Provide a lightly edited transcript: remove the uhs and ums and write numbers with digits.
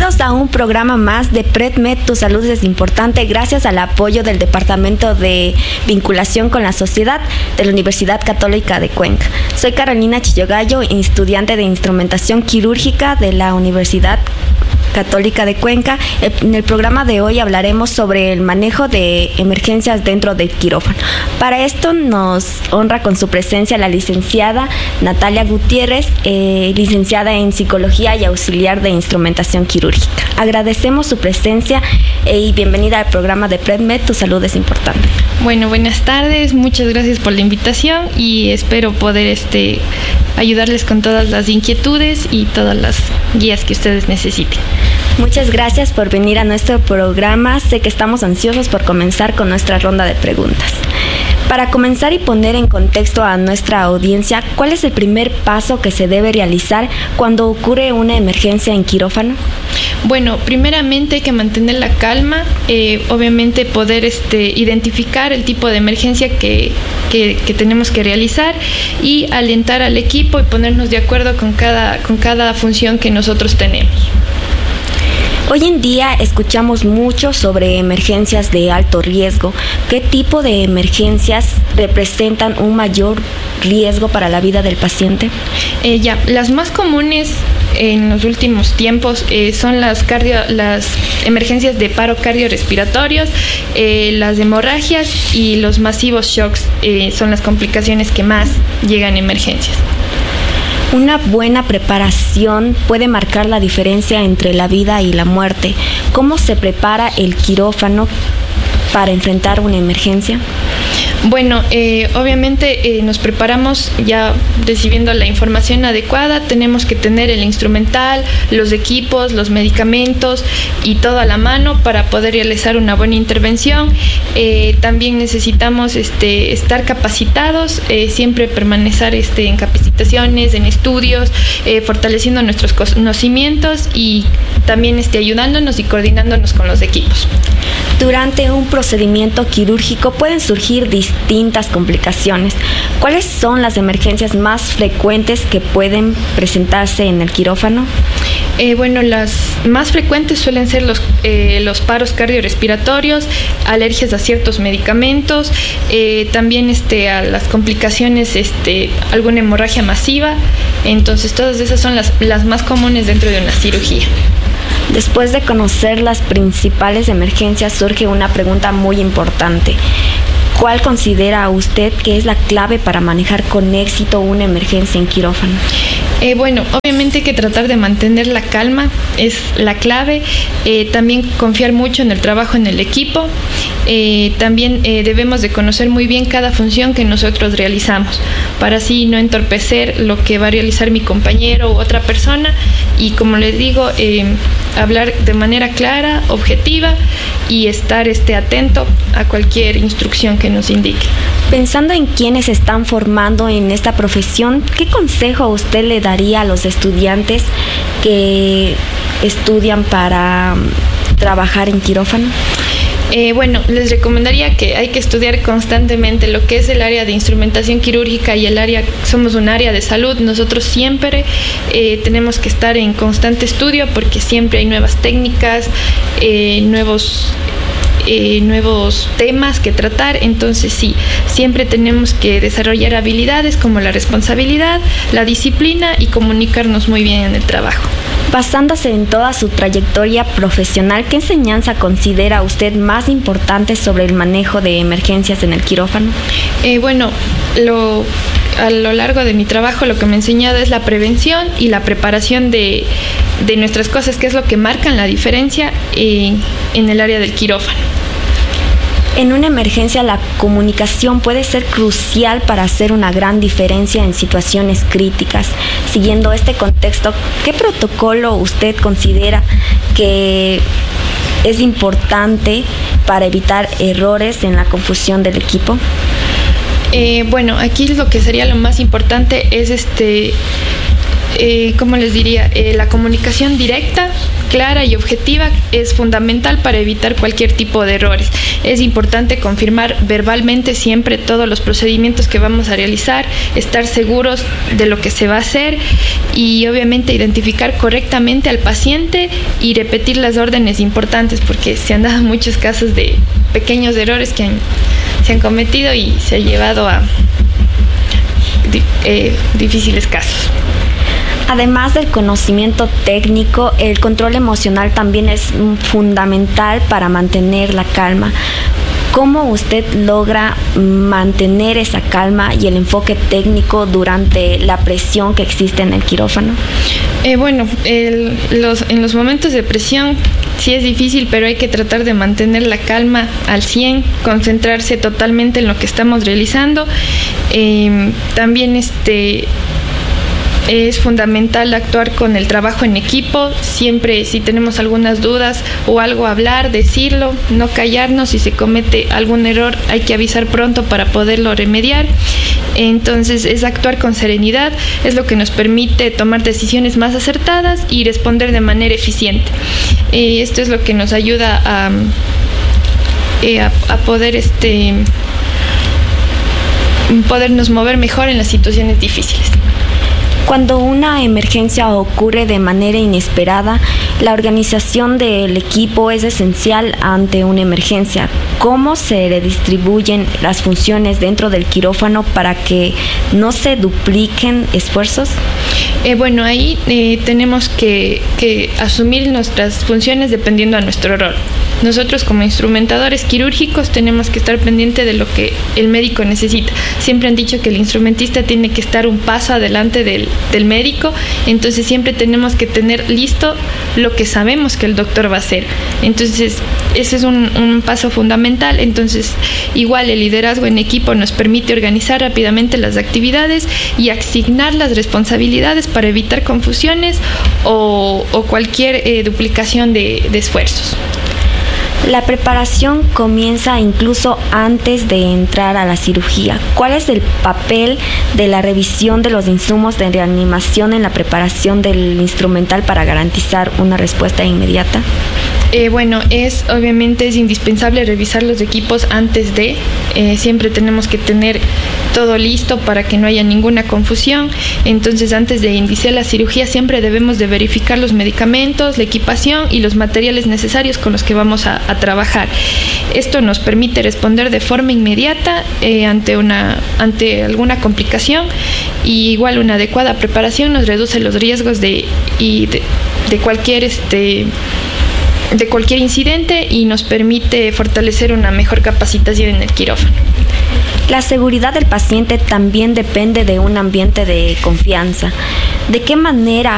Bienvenidos a un programa más de PredMed, tu salud es importante, gracias al apoyo del Departamento de Vinculación con la Sociedad de la Universidad Católica de Cuenca. Soy Carolina Chillogallo, estudiante de instrumentación quirúrgica de la Universidad Católica de Cuenca. En el programa de hoy hablaremos sobre el manejo de emergencias dentro del quirófano. Para esto nos honra con su presencia la licenciada Natalia Gutiérrez, licenciada en Psicología y auxiliar de instrumentación quirúrgica. Agradecemos su presencia y bienvenida al programa de PredMed, tu salud es importante. Bueno, buenas tardes, muchas gracias por la invitación y espero poder ayudarles con todas las inquietudes y todas las guías que ustedes necesiten. Muchas gracias por venir a nuestro programa. Sé que estamos ansiosos por comenzar con nuestra ronda de preguntas. Para comenzar y poner en contexto a nuestra audiencia, ¿cuál es el primer paso que se debe realizar cuando ocurre una emergencia en quirófano? Bueno, primeramente hay que mantener la calma, obviamente poder identificar el tipo de emergencia que tenemos que realizar y alentar al equipo y ponernos de acuerdo con cada función que nosotros tenemos. Hoy en día escuchamos mucho sobre emergencias de alto riesgo. ¿Qué tipo de emergencias representan un mayor riesgo para la vida del paciente? Las más comunes en los últimos tiempos son las emergencias de paro cardiorrespiratorios, las hemorragias y los masivos shocks son las complicaciones que más llegan a emergencias. Una buena preparación puede marcar la diferencia entre la vida y la muerte. ¿Cómo se prepara el quirófano para enfrentar una emergencia? Bueno, obviamente nos preparamos ya recibiendo la información adecuada. Tenemos que tener el instrumental, los equipos, los medicamentos y todo a la mano para poder realizar una buena intervención. También necesitamos estar capacitados, siempre permanecer en capacitaciones, en estudios, fortaleciendo nuestros conocimientos y también ayudándonos y coordinándonos con los equipos. Durante un procedimiento quirúrgico pueden surgir distintas complicaciones. ¿Cuáles son las emergencias más frecuentes que pueden presentarse en el quirófano? Bueno, las más frecuentes suelen ser los paros cardiorrespiratorios, alergias a ciertos medicamentos, también a las complicaciones, alguna hemorragia masiva. Entonces, todas esas son las más comunes dentro de una cirugía. Después de conocer las principales emergencias, surge una pregunta muy importante. ¿Cuál considera usted que es la clave para manejar con éxito una emergencia en quirófano? Bueno, obviamente hay que tratar de mantener la calma, es la clave. También confiar mucho en el trabajo en el equipo. También debemos de conocer muy bien cada función que nosotros realizamos, para así no entorpecer lo que va a realizar mi compañero u otra persona. Y como les digo, hablar de manera clara, objetiva y estar atento a cualquier instrucción que nos indique. Pensando en quienes están formando en esta profesión, ¿qué consejo usted le daría a los estudiantes que estudian para trabajar en quirófano? Bueno, les recomendaría que hay que estudiar constantemente lo que es el área de instrumentación quirúrgica y somos un área de salud. Nosotros siempre tenemos que estar en constante estudio porque siempre hay nuevas técnicas, nuevos temas que tratar. Entonces sí, siempre tenemos que desarrollar habilidades como la responsabilidad, la disciplina y comunicarnos muy bien en el trabajo. Basándose en toda su trayectoria profesional, ¿qué enseñanza considera usted más importante sobre el manejo de emergencias en el quirófano? Bueno, a lo largo de mi trabajo lo que me ha enseñado es la prevención y la preparación de nuestras cosas, que es lo que marcan la diferencia en el área del quirófano. En una emergencia, la comunicación puede ser crucial para hacer una gran diferencia en situaciones críticas. Siguiendo este contexto, ¿qué protocolo usted considera que es importante para evitar errores en la confusión del equipo? Bueno, aquí lo que sería lo más importante es ¿cómo les diría? La comunicación directa, clara y objetiva es fundamental para evitar cualquier tipo de errores. Es importante confirmar verbalmente siempre todos los procedimientos que vamos a realizar, estar seguros de lo que se va a hacer y obviamente identificar correctamente al paciente y repetir las órdenes importantes, porque se han dado muchos casos de pequeños errores que se han cometido y se ha llevado a difíciles casos. Además del conocimiento técnico, el control emocional también es fundamental para mantener la calma. ¿Cómo usted logra mantener esa calma y el enfoque técnico durante la presión que existe en el quirófano? En los momentos de presión sí es difícil, pero hay que tratar de mantener la calma al 100, concentrarse totalmente en lo que estamos realizando. También es fundamental actuar con el trabajo en equipo. Siempre, si tenemos algunas dudas o algo a hablar, decirlo, no callarnos. Si se comete algún error, hay que avisar pronto para poderlo remediar. Entonces, es actuar con serenidad, es lo que nos permite tomar decisiones más acertadas y responder de manera eficiente. Esto es lo que nos ayuda a poder podernos mover mejor en las situaciones difíciles. Cuando una emergencia ocurre de manera inesperada, la organización del equipo es esencial ante una emergencia. ¿Cómo se redistribuyen las funciones dentro del quirófano para que no se dupliquen esfuerzos? Ahí tenemos que asumir nuestras funciones dependiendo a nuestro rol. Nosotros como instrumentadores quirúrgicos tenemos que estar pendientes de lo que el médico necesita. Siempre han dicho que el instrumentista tiene que estar un paso adelante del médico, entonces siempre tenemos que tener listo lo que sabemos que el doctor va a hacer. Entonces ese es un paso fundamental. Entonces igual el liderazgo en equipo nos permite organizar rápidamente las actividades y asignar las responsabilidades para evitar confusiones o cualquier duplicación de esfuerzos. La preparación comienza incluso antes de entrar a la cirugía. ¿Cuál es el papel de la revisión de los insumos de reanimación en la preparación del instrumental para garantizar una respuesta inmediata? Obviamente es indispensable revisar los equipos antes de. Siempre tenemos que tener todo listo para que no haya ninguna confusión. Entonces, antes de iniciar la cirugía, siempre debemos de verificar los medicamentos, la equipación y los materiales necesarios con los que vamos a trabajar. Esto nos permite responder de forma inmediata ante alguna complicación, y igual una adecuada preparación nos reduce los riesgos de cualquier incidente y nos permite fortalecer una mejor capacitación en el quirófano. La seguridad del paciente también depende de un ambiente de confianza. ¿De qué manera